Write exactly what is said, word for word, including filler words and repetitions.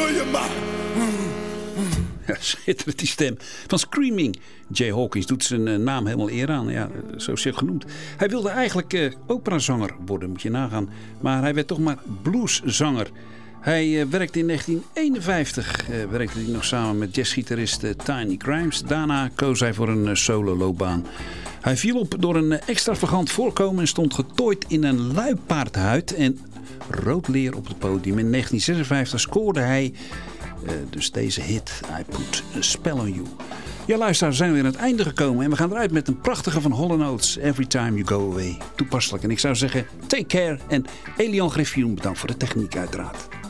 je maar. Ja, schitterend die stem van Screaming. Jay Hawkins doet zijn uh, naam helemaal eer aan. Ja, zo is hij genoemd. Hij wilde eigenlijk uh, operazanger worden, moet je nagaan. Maar hij werd toch maar blueszanger. Hij uh, werkte in negentien eenenvijftig uh, werkte hij nog samen met jazzgitarist uh, Tiny Grimes. Daarna koos hij voor een uh, solo-loopbaan. Hij viel op door een uh, extravagant voorkomen en stond getooid in een luipaardhuid en rood leer op het podium. In negentien zesenvijftig scoorde hij uh, dus deze hit, I Put a Spell on You. Ja, luisteraars, we zijn weer aan het einde gekomen en we gaan eruit met een prachtige van Hall and Oates, Every Time You Go Away. Toepasselijk. En ik zou zeggen, take care en Elian Griffioen, bedankt voor de techniek uiteraard.